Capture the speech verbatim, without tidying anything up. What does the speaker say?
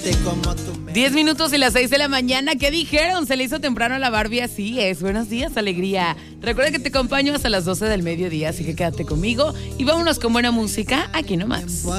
Diez minutos y las seis de la mañana. ¿Qué dijeron? ¿Se le hizo temprano a la Barbie? Así es. Buenos días, alegría. Recuerda que te acompaño hasta las doce del mediodía, así que quédate conmigo y vámonos con buena música aquí nomás.